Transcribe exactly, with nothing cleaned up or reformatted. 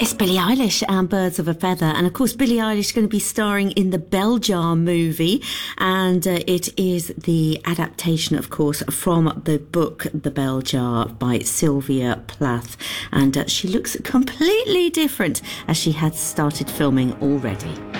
It's Billie Eilish and Birds of a Feather. And of course, Billie Eilish is going to be starring in the Bell Jar movie. And uh, it is the adaptation, of course, from the book The Bell Jar by Sylvia Plath. And uh, she looks completely different as she had started filming already.